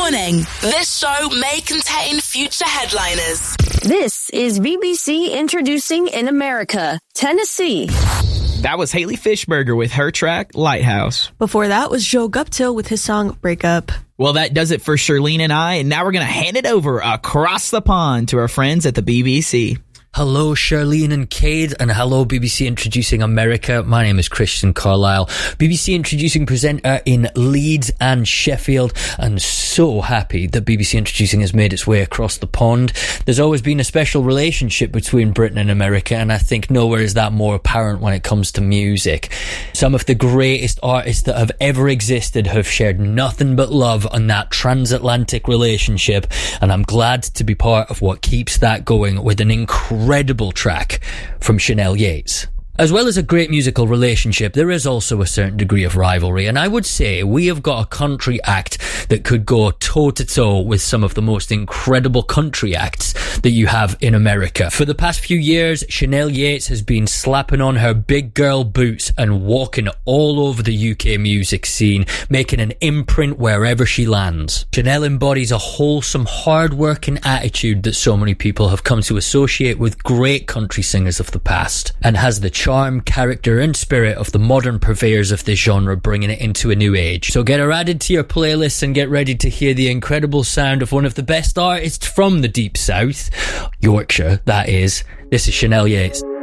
Warning, this show may contain future headliners. This is BBC Introducing in America, Tennessee. That was Haley Fishberger with her track, Lighthouse. Before that was Joe Guptill with his song, Break Up. Well, that does it for Shirlene and I, and now we're going to hand it over across the pond to our friends at the BBC. Hello, Charlene and Cade, and hello, BBC Introducing America. My name is Christian Carlisle, BBC Introducing presenter in Leeds and Sheffield, and so happy that BBC Introducing has made its way across the pond. There's always been a special relationship between Britain and America, and I think nowhere is that more apparent when it comes to music. Some of the greatest artists that have ever existed have shared nothing but love on that transatlantic relationship, and I'm glad to be part of what keeps that going with an incredible track from Chanel Yates. As well as a great musical relationship, there is also a certain degree of rivalry, and I would say we have got a country act that could go toe-to-toe with some of the most incredible country acts that you have in America. For the past few years, Chanel Yates has been slapping on her big girl boots and walking all over the UK music scene, making an imprint wherever she lands. Chanel embodies a wholesome, hard-working attitude that so many people have come to associate with great country singers of the past, and has the charm, character and spirit of the modern purveyors of this genre, bringing it into a new age. So get her added to your playlists and get ready to hear the incredible sound of one of the best artists from the Deep South, Yorkshire, that is. This is Chanel Yates.